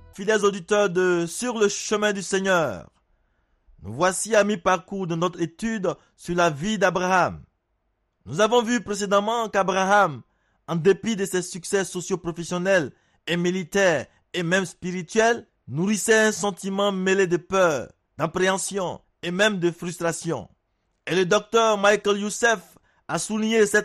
fidèles auditeurs de Sur le chemin du Seigneur. Nous voici à mi-parcours de notre étude sur la vie d'Abraham. Nous avons vu précédemment qu'Abraham, en dépit de ses succès socio-professionnels et militaires et même spirituels, nourrissait un sentiment mêlé de peur, d'appréhension et même de frustration. Et le docteur Michael Youssef a souligné cette